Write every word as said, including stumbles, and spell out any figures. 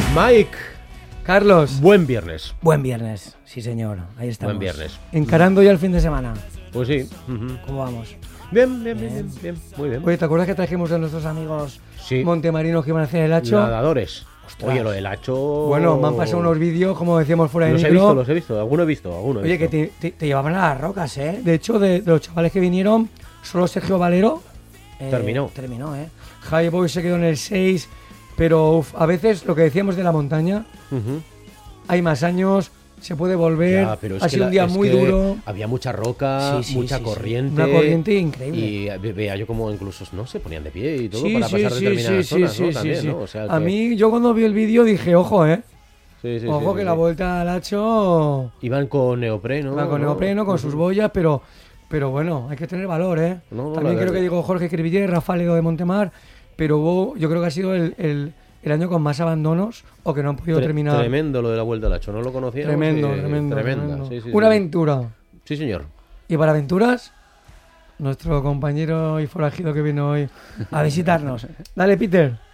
Mike. Carlos. Buen viernes. Buen viernes, sí señor, ahí estamos. Buen viernes. Encarando ya el fin de semana. Pues sí. Uh-huh. ¿Cómo vamos? Bien, bien, bien, bien, bien, muy bien. Oye, ¿te acuerdas que trajimos a nuestros amigos sí. montemarinos que iban a hacer el hacho? Nadadores. Ostras. Oye, lo del hacho... Bueno, me han pasado unos vídeos, como decíamos fuera de Los micro. he visto, los he visto, alguno he visto, alguno he Oye, visto. que te, te, te llevaban a las rocas, ¿eh? De hecho, de, de los chavales que vinieron, solo Sergio Valero... Eh, terminó. Terminó, ¿eh? Javi Boy se quedó en el seis, pero uf, a veces lo que decíamos de la montaña, uh-huh. hay más años... Se puede volver, ya, pero es ha que sido la, un día es muy que duro. Había mucha roca, sí, sí, mucha sí, corriente. Sí. Una corriente increíble. Y veía yo como incluso no se ponían de pie y todo sí, para sí, pasar sí, determinadas sí, zonas, sí, ¿no? sí, También, sí. ¿no? O sea, que... A mí, yo cuando vi el vídeo dije, ojo, ¿eh? Sí, sí, ojo sí, que sí, la sí. vuelta al hacho... Iban con neopreno. Iban con ¿no? neopreno, con uh-huh. sus boyas, pero... Pero bueno, hay que tener valor, ¿eh? No, no, También creo verdad. que digo Jorge Crevillé, Rafael Edo de Montemar, pero hubo, yo creo que ha sido el... el el año con más abandonos o que no han podido Tre- terminar. Tremendo lo de la vuelta al hacho, no lo conocía. Tremendo, sí, tremendo. Tremenda, tremendo. Sí, sí, Una sí. aventura. Sí, señor. Y para aventuras, nuestro compañero y forajido que vino hoy a visitarnos. Dale, Peter.